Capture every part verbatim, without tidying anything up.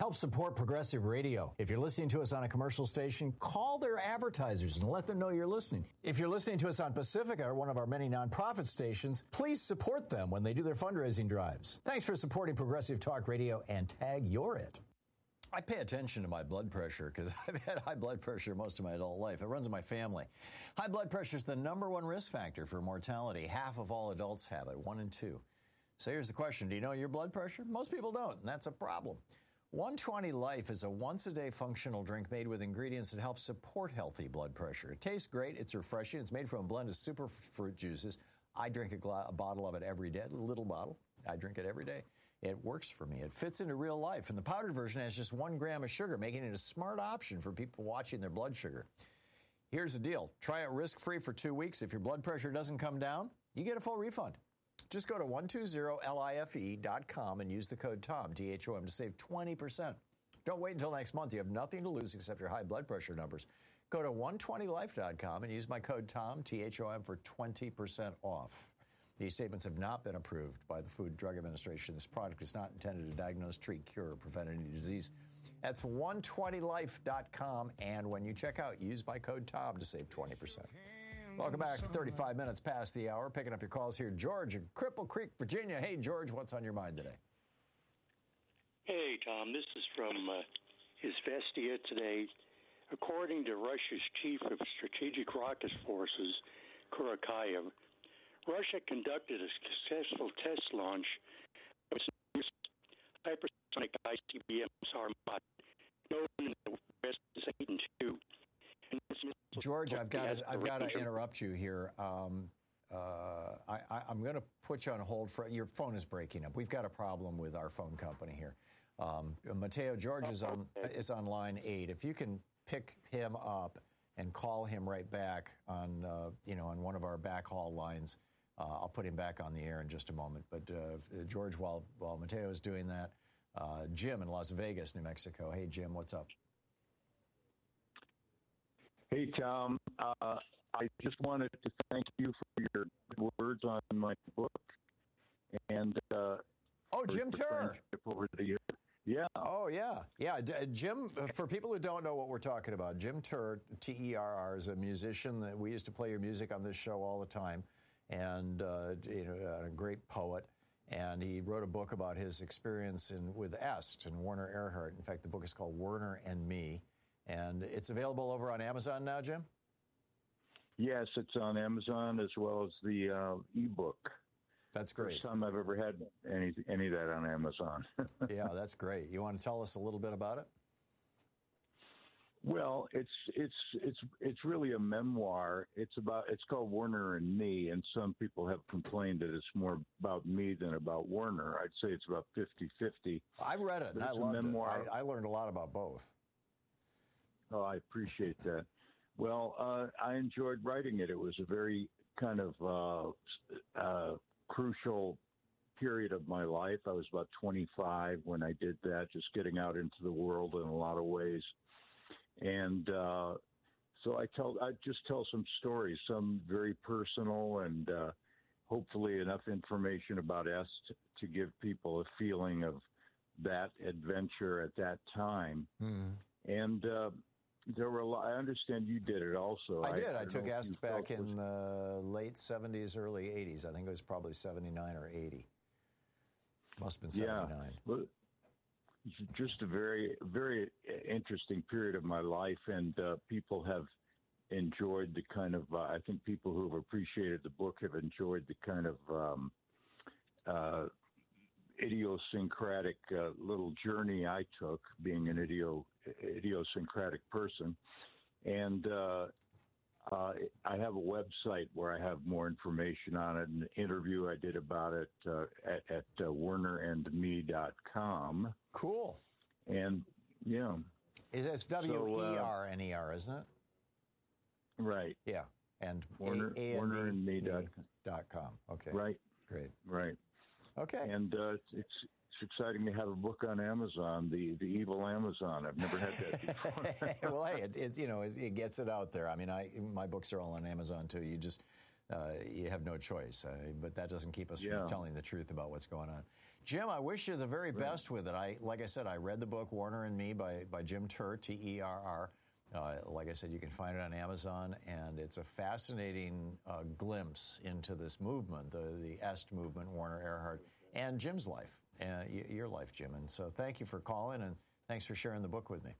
Help support Progressive Radio. If you're listening to us on a commercial station, call their advertisers and let them know you're listening. If you're listening to us on Pacifica, one of our many nonprofit stations, please support them when they do their fundraising drives. Thanks for supporting Progressive Talk Radio, and tag you're it. I pay attention to my blood pressure because I've had high blood pressure most of my adult life. It runs in my family. High blood pressure is the number one risk factor for mortality. Half of all adults have it, one in two. So here's the question. Do you know your blood pressure? Most people don't, and that's a problem. one twenty Life is a once-a-day functional drink made with ingredients that help support healthy blood pressure. It tastes great. It's refreshing. It's made from a blend of super fruit juices. I drink a, gla- a bottle of it every day, a little bottle. I drink it every day. It works for me. It fits into real life. And the powdered version has just one gram of sugar, making it a smart option for people watching their blood sugar. Here's the deal. Try it risk-free for two weeks. If your blood pressure doesn't come down, you get a full refund. Just go to one two zero life dot com and use the code TOM, T H O M, to save twenty percent. Don't wait until next month. You have nothing to lose except your high blood pressure numbers. Go to one twenty life dot com and use my code TOM, T H O M, for twenty percent off. These statements have not been approved by the Food and Drug Administration. This product is not intended to diagnose, treat, cure, or prevent any disease. That's one twenty life dot com, and when you check out, use my code TOM to save twenty percent. Welcome back. thirty-five minutes past the hour. Picking up your calls here. George in Cripple Creek, Virginia. Hey, George, what's on your mind today? Hey, Tom. This is from uh, Izvestia today. According to Russia's chief of strategic rocket forces, Kurakayev, Russia conducted a successful test launch of its hypersonic I C B M Sarmat, known in the West as Satan two. George, I've got to, I've got to interrupt you here. Um, uh, I, I, I'm going to put you on hold for your phone is breaking up. We've got a problem with our phone company here. Um, Mateo, George is on is on line eight. If you can pick him up and call him right back on uh, you know on one of our backhaul lines, uh, I'll put him back on the air in just a moment. But uh, George, while while Mateo is doing that, uh, Jim in Las Vegas, New Mexico. Hey, Jim, what's up? Hey, Tom. Uh, I just wanted to thank you for your words on my book. And uh, oh, Jim Turr. Over the years. Yeah. Oh, yeah. Yeah. D- Jim, for people who don't know what we're talking about, Jim Turr, T E R R, is a musician that we used to play your music on this show all the time, and uh, you know, a great poet. And he wrote a book about his experience in, with Est and Werner Erhard. In fact, the book is called Werner and Me. And it's available over on Amazon now, Jim? Yes, it's on Amazon as well as the uh, ebook. That's great. First time I've ever had any any of that on Amazon. Yeah, that's great. You want to tell us a little bit about it? Well, it's it's it's it's really a memoir. It's about it's called Werner and Me, and some people have complained that it's more about me than about Werner. I'd say it's about fifty-fifty. I read it, and I loved it. I, I learned a lot about both. Oh, I appreciate that. Well, uh, I enjoyed writing it. It was a very kind of uh, uh, crucial period of my life. I was about twenty-five when I did that, just getting out into the world in a lot of ways. And uh, so I tell, I just tell some stories, some very personal, and uh, hopefully enough information about Est to give people a feeling of that adventure at that time. Mm. And uh, there were a lot. I understand you did it also. I did. I, I took Est back in the late seventies, early eighties. I think it was probably seventy-nine or eighty. Must have been seventy-nine. Yeah. Well, just a very, very interesting period of my life, and uh, people have enjoyed the kind of, uh, I think people who have appreciated the book have enjoyed the kind of um, uh, idiosyncratic uh, little journey I took, being an idio, idiosyncratic person. And uh, uh, I have a website where I have more information on it, an interview I did about it uh, at, at uh, werner and me dot com. Cool. And, yeah. It's W E R N E R, isn't it? Right. Yeah. And Werner, werner and me dot com. Okay. Right. Great. Right. Okay. And uh, it's, it's exciting to have a book on Amazon, the the evil Amazon. I've never had that before. Well, hey, it, it, you know, it, it gets it out there. I mean, I my books are all on Amazon, too. You just uh, you have no choice. Uh, but that doesn't keep us Yeah. from telling the truth about what's going on. Jim, I wish you the very Right. best with it. I, like I said, I read the book Warner and Me by, by Jim Turr, T E R R. Uh, like I said, you can find it on Amazon, and it's a fascinating uh, glimpse into this movement, the, the Est movement, Warner Earhart, and Jim's life, uh, y- your life, Jim. And so thank you for calling, and thanks for sharing the book with me.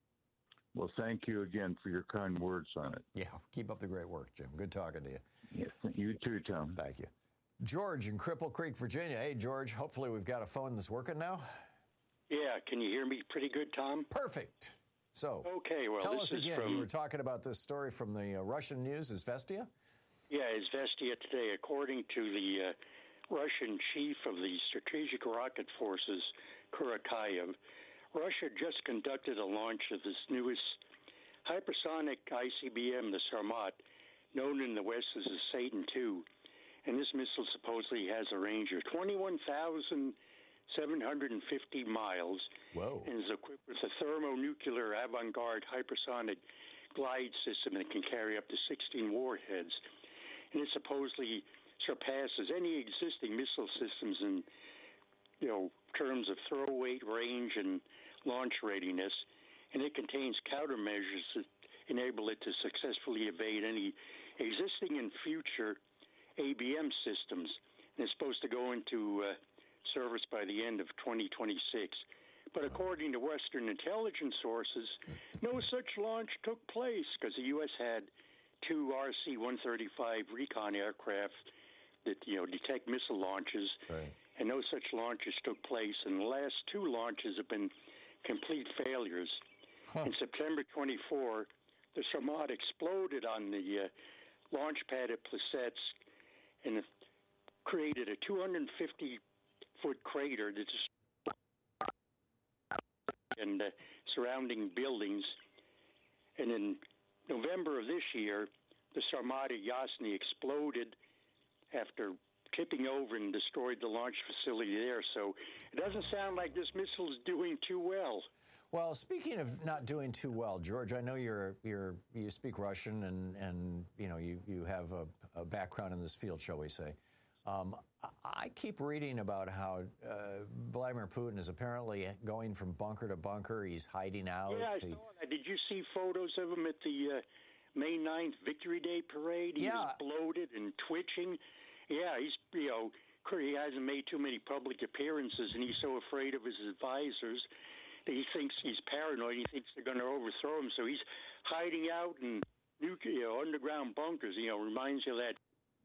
Well, thank you again for your kind words on it. Yeah, keep up the great work, Jim. Good talking to you. Yes, you too, Tom. Thank you. George in Cripple Creek, Virginia. Hey, George, hopefully we've got a phone that's working now. Yeah, can you hear me pretty good, Tom? Perfect. So, Okay, well, tell this us is again. from- You were talking about this story from the uh, Russian news, Izvestia? Yeah, Izvestia today, according to the uh, Russian chief of the Strategic Rocket Forces, Kurakayev, Russia just conducted a launch of this newest hypersonic I C B M, the Sarmat, known in the West as the Satan two. And this missile supposedly has a range of twenty-one thousand seven hundred fifty miles Whoa. and is equipped with a thermonuclear avant-garde hypersonic glide system that can carry up to sixteen warheads. And it supposedly surpasses any existing missile systems in, you know, terms of throw weight, range, and launch readiness. And it contains countermeasures that enable it to successfully evade any existing and future A B M systems. And it's supposed to go into uh, service by the end of twenty twenty-six. But according to Western intelligence sources, no such launch took place because the U S had two R C one thirty-five recon aircraft that, you know, detect missile launches, Right. and no such launches took place. And the last two launches have been complete failures. Huh. In September twenty-fourth, the Sarmat exploded on the uh, launch pad at Plesetsk and it created a two hundred fifty foot crater that just and uh, surrounding buildings. And in November of this year, the Sarmat at Yasny exploded after tipping over and destroyed the launch facility there. So it doesn't sound like this missile is doing too well. Well, speaking of not doing too well, George, I know you're you're you speak Russian and and you know you you have a, a background in this field, shall we say? Um, I keep reading about how uh, Vladimir Putin is apparently going from bunker to bunker. He's hiding out. Yeah, I He- saw that. Did you see photos of him at the uh, May ninth Victory Day parade? He Yeah. was bloated and twitching. Yeah, he's, you know, he hasn't made too many public appearances, and he's so afraid of his advisors that he thinks he's paranoid. He thinks they're going to overthrow him, so he's hiding out in nuclear, you know, underground bunkers. You know, reminds you of that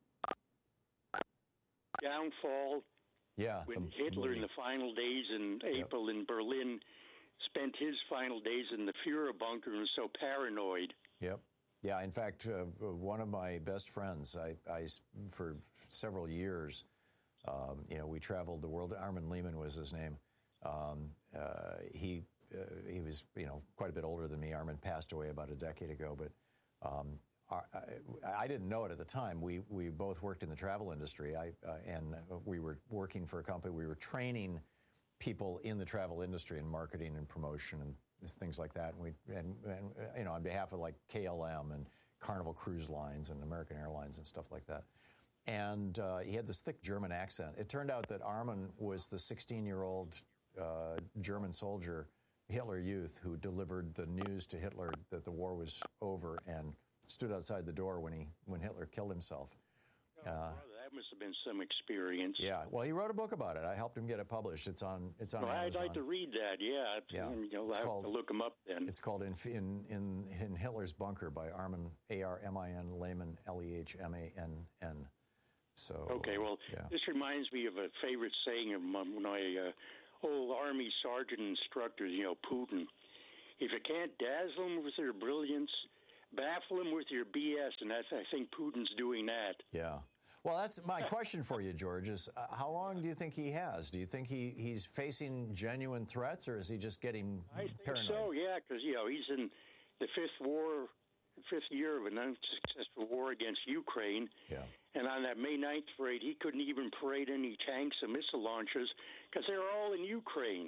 downfall yeah, when the Hitler movie. in the final days in April in Berlin spent his final days in the Fuhrer bunker and was so paranoid. Yep. Yeah, in fact, uh, one of my best friends, I, I for several years, um, you know, we traveled the world. Armin Lehman was his name. Um, uh, he uh, he was, you know, quite a bit older than me. Armin passed away about a decade ago, but um, our, I, I didn't know it at the time. We we both worked in the travel industry, I, uh, and we were working for a company. We were training people in the travel industry in marketing and promotion and things like that. And we and, and you know, on behalf of like K L M and Carnival Cruise Lines and American Airlines and stuff like that. And uh, he had this thick German accent. It turned out that Armin was the sixteen-year-old uh, German soldier, Hitler Youth, who delivered the news to Hitler that the war was over and stood outside the door when he when Hitler killed himself. Oh, Uh, brother, that must have been some experience. yeah, well, he wrote a book about it. I helped him get it published. It's on it's on Well, I'd Amazon. like to read that. Yeah, Yeah. You know, It's I'll have called- to look him up then. It's called in, in in in Hitler's Bunker by Armin A R M I N Lehman L E H M A N N. So Okay, well, yeah. this reminds me of a favorite saying of my, my uh, old Army sergeant instructors, you know, Putin. If you can't dazzle him with your brilliance, baffle him with your B S, and that's, I think Putin's doing that. Yeah. Well, that's my question for you, George, is uh, how long do you think he has? Do you think he, he's facing genuine threats, or is he just getting I think paranoid? so, yeah, because, you know, he's in the fifth war, fifth year of an unsuccessful war against Ukraine. Yeah. And on that May ninth parade, he couldn't even parade any tanks and missile launchers because they're all in Ukraine.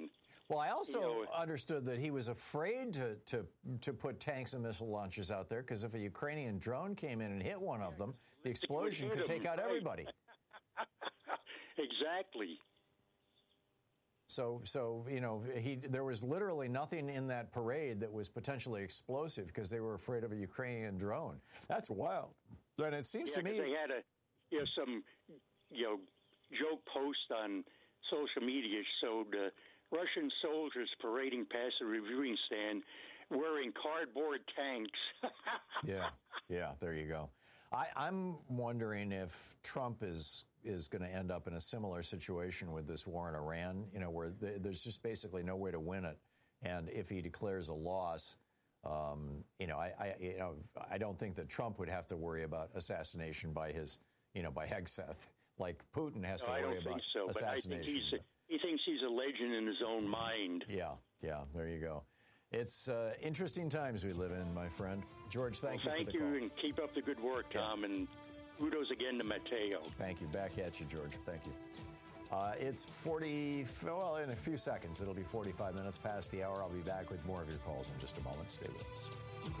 Well, I also you know, understood that he was afraid to, to, to put tanks and missile launchers out there because if a Ukrainian drone came in and hit one of them, the explosion could take out everybody. Exactly. So, so you know, he there was literally nothing in that parade that was potentially explosive because they were afraid of a Ukrainian drone. That's wild. And it seems yeah, to me they had a you know some you know joke post on social media showed uh, Russian soldiers parading past the reviewing stand wearing cardboard tanks. yeah, yeah. There you go. I, I'm wondering if Trump is is going to end up in a similar situation with this war in Iran, you know, where th- there's just basically no way to win it. And if he declares a loss, um, you know, I, I, you know, I don't think that Trump would have to worry about assassination by his, you know, by Hegseth, like Putin has no, to I worry don't about think so, assassination. But I think he's, he thinks he's a legend in his own mind. Yeah, yeah, there you go. It's uh, interesting times we live in, my friend. George, thank well, you thank for the you, call. and keep up the good work, Tom, yeah. and kudos again to Mateo. Thank you. Back at you, George. Thank you. Uh, it's forty, well, in a few seconds, it'll be forty-five minutes past the hour. I'll be back with more of your calls in just a moment. Stay with us.